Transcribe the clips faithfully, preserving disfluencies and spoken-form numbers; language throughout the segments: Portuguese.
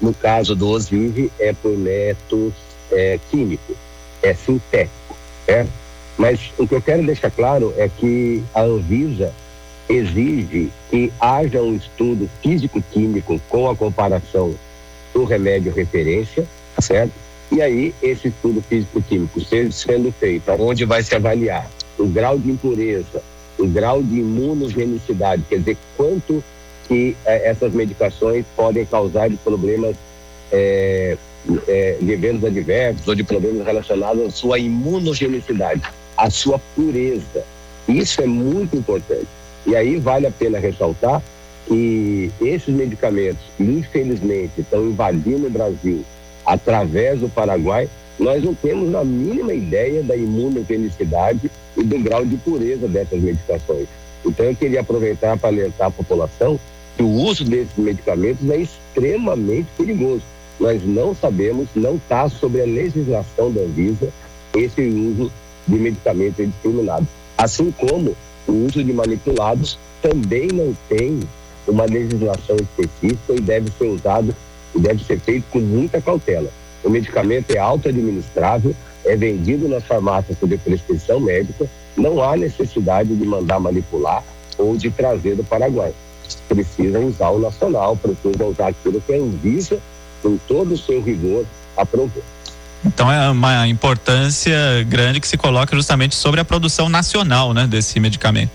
no caso do Osive, é por método é, químico, é sintético, certo? Mas o que eu quero deixar claro é que a Anvisa exige que haja um estudo físico-químico com a comparação do remédio referência, certo? E aí, esse estudo físico-químico sendo feito, onde vai se avaliar o grau de impureza, o grau de imunogenicidade, quer dizer, quanto que eh, essas medicações podem causar de problemas eh, eh, de eventos adversos ou de problemas relacionados à sua imunogenicidade, à sua pureza. Isso é muito importante. E aí vale a pena ressaltar que esses medicamentos, infelizmente, estão invadindo o Brasil através do Paraguai. Nós não temos a mínima ideia da imunogenicidade e do grau de pureza dessas medicações. Então eu queria aproveitar para alertar a população que o uso desses medicamentos é extremamente perigoso. Nós não sabemos, não está sobre a legislação da Anvisa esse uso de medicamentos indiscriminados. Assim como o uso de manipulados também não tem uma legislação específica e deve ser usado e deve ser feito com muita cautela. O medicamento é auto-administrável, é vendido nas farmácias por prescrição médica, não há necessidade de mandar manipular ou de trazer do Paraguai. Precisa usar o nacional, precisa usar aquilo que a Anvisa, com todo o seu rigor, aprovou. Então é uma importância grande que se coloca justamente sobre a produção nacional, né, desse medicamento.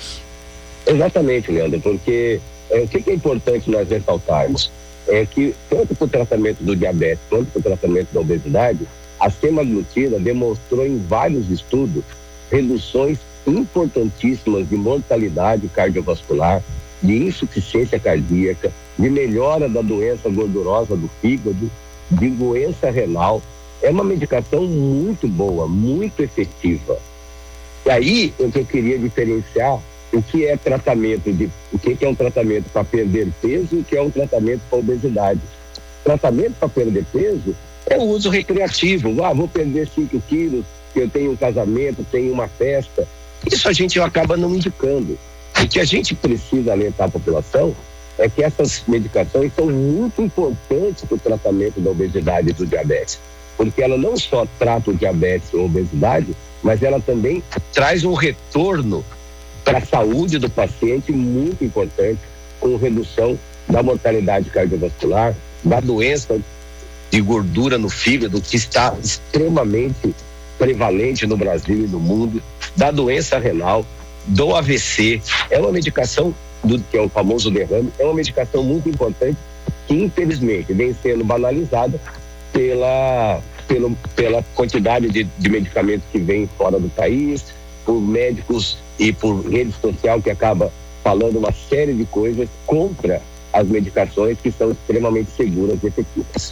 Exatamente, Leandro, porque é, o que, que é importante nós ressaltarmos é que tanto para o tratamento do diabetes quanto para o tratamento da obesidade, a semaglutida demonstrou em vários estudos reduções importantíssimas de mortalidade cardiovascular, de insuficiência cardíaca, de melhora da doença gordurosa do fígado, de doença renal. É uma medicação muito boa, muito efetiva. E aí, o que eu queria diferenciar, o que é tratamento de, o que é um tratamento para perder peso e o que é um tratamento para obesidade. Tratamento para perder peso é o uso recreativo. Ah, vou perder cinco quilos, eu tenho um casamento, tenho uma festa. Isso a gente acaba não indicando. O que a gente precisa alertar a população é que essas medicações são muito importantes para o tratamento da obesidade e do diabetes, porque ela não só trata o diabetes ou obesidade, mas ela também traz um retorno para a saúde do paciente muito importante, com redução da mortalidade cardiovascular, da doença de gordura no fígado, que está extremamente prevalente no Brasil e no mundo, da doença renal, do A V C. É uma medicação, do, que é o famoso derrame, é uma medicação muito importante que infelizmente vem sendo banalizada pela, pelo, pela quantidade de, de medicamentos que vem fora do país, por médicos e por rede social que acaba falando uma série de coisas contra as medicações que são extremamente seguras e efetivas.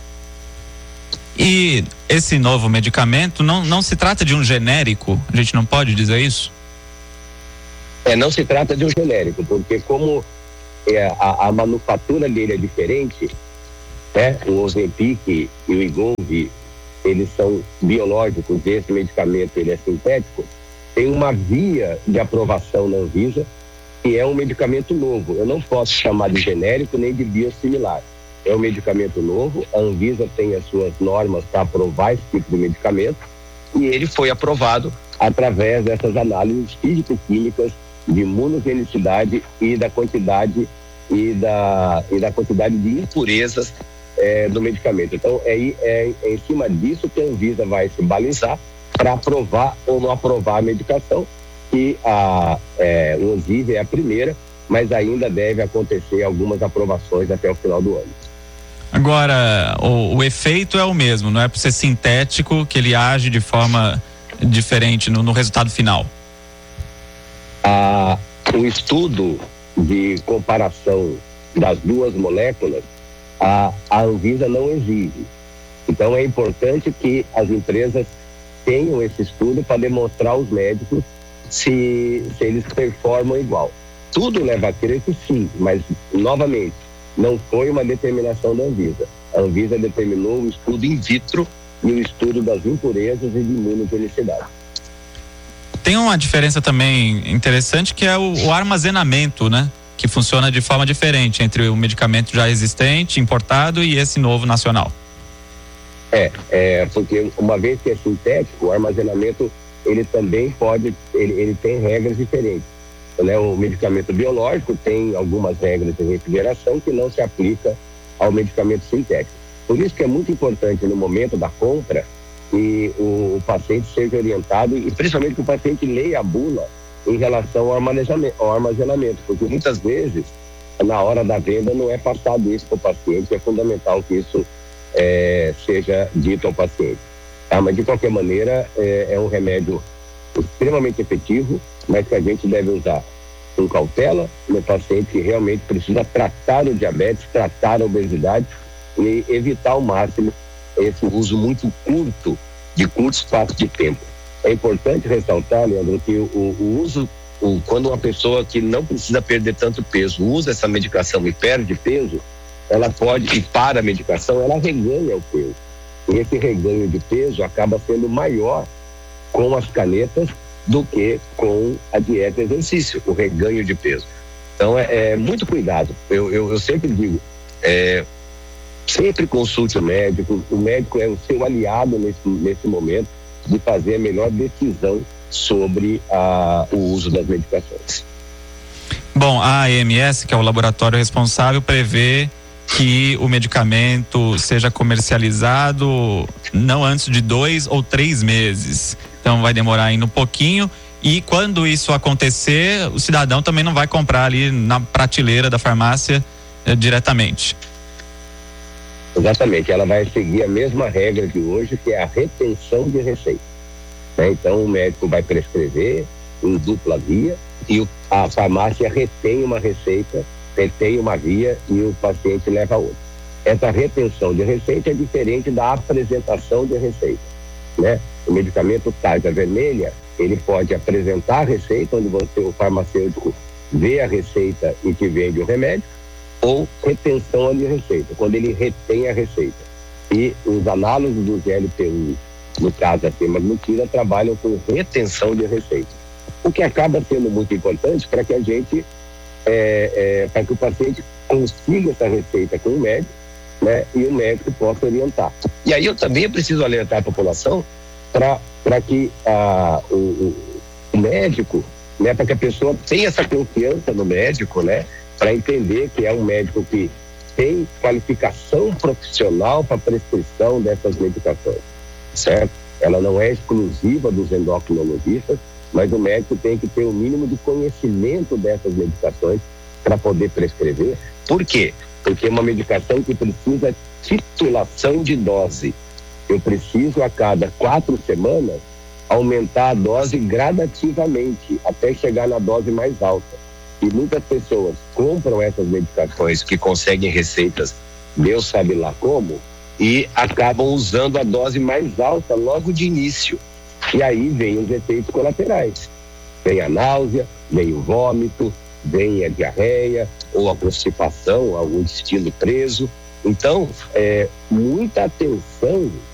E esse novo medicamento não, não se trata de um genérico? A gente não pode dizer isso? É, não se trata de um genérico, porque como é, a, a manufatura dele é diferente, né? O Ozempic e o Wegovy, eles são biológicos, esse medicamento ele é sintético, tem uma via de aprovação na Anvisa, que é um medicamento novo. Eu não posso chamar de genérico nem de biosimilar. É um medicamento novo, a Anvisa tem as suas normas para aprovar esse tipo de medicamento, e ele foi aprovado através dessas análises físico-químicas de imunogenicidade e da quantidade e da, e da quantidade de impurezas é, do medicamento. Então é, é, é em cima disso que a Anvisa vai se balizar para aprovar ou não aprovar a medicação, que a é, o Osive é a primeira, mas ainda deve acontecer algumas aprovações até o final do ano. Agora, o, o efeito é o mesmo, não é por ser sintético que ele age de forma diferente no, no resultado final? Ah, o estudo de comparação das duas moléculas, a, a Anvisa não exige. Então é importante que as empresas tenham esse estudo para demonstrar aos médicos se, se eles performam igual. Tudo leva a crer que sim, mas novamente, não foi uma determinação da Anvisa. A Anvisa determinou o estudo in vitro e o estudo das impurezas e de imunogenicidade. Tem uma diferença também interessante que é o, o armazenamento, né? que funciona de forma diferente entre o medicamento já existente, importado, e esse novo nacional. É, é porque uma vez que é sintético, o armazenamento ele também pode, ele, ele tem regras diferentes. Né? O medicamento biológico tem algumas regras de refrigeração que não se aplica ao medicamento sintético. Por isso que é muito importante no momento da compra que o, o paciente seja orientado e principalmente que o paciente leia a bula em relação ao armazenamento, ao armazenamento, porque muitas vezes na hora da venda não é passado isso para o paciente, é fundamental que isso é, seja dito ao paciente. Tá? Mas de qualquer maneira é, é um remédio extremamente efetivo, mas que a gente deve usar com cautela no paciente que realmente precisa tratar o diabetes, tratar a obesidade e evitar ao máximo esse uso muito curto, de curto espaço de tempo. É importante ressaltar, Leandro, que o, o uso, o, quando uma pessoa que não precisa perder tanto peso usa essa medicação e perde peso, ela pode, e para a medicação, ela reganha o peso. E esse reganho de peso acaba sendo maior com as canetas do que com a dieta e exercício, o reganho de peso. Então, é, é muito cuidado. Eu, eu, eu sempre digo, é, sempre consulte o médico, o médico é o seu aliado nesse, nesse momento de fazer a melhor decisão sobre a, o uso das medicações. Bom, a A M S, que é o laboratório responsável, prevê que o medicamento seja comercializado não antes de dois ou três meses. Então vai demorar ainda um pouquinho, e quando isso acontecer, o cidadão também não vai comprar ali na prateleira da farmácia eh, diretamente. Exatamente, ela vai seguir a mesma regra de hoje, que é a retenção de receita. Né? Então o médico vai prescrever em dupla via e o, a farmácia retém uma receita, retém uma via e o paciente leva outra. Essa retenção de receita é diferente da apresentação de receita. Né? O medicamento tarja vermelha, ele pode apresentar a receita, onde você, o farmacêutico, vê a receita e te vende o remédio, ou retenção de receita, quando ele retém a receita. E os análogos do G L P um, no caso a semaglutida, trabalham com retenção de receita. O que acaba sendo muito importante para que a gente, é, é, para que o paciente consiga essa receita com o médico, né, e o médico possa orientar. E aí eu também preciso alertar a população para que ah, o, o, o médico, né, para que a pessoa tenha essa confiança no médico, né, para entender que é um médico que tem qualificação profissional para prescrição dessas medicações, certo? Ela não é exclusiva dos endocrinologistas, mas o médico tem que ter o mínimo de conhecimento dessas medicações para poder prescrever. Por quê? Porque é uma medicação que precisa titulação de dose. Eu preciso, a cada quatro semanas, aumentar a dose gradativamente, até chegar na dose mais alta. E muitas pessoas compram essas medicações que conseguem receitas, Deus sabe lá como, e acabam usando a dose mais alta logo de início. E aí vem os efeitos colaterais. Vem a náusea, vem o vômito, vem a diarreia, ou a constipação, o intestino preso. Então, é, muita atenção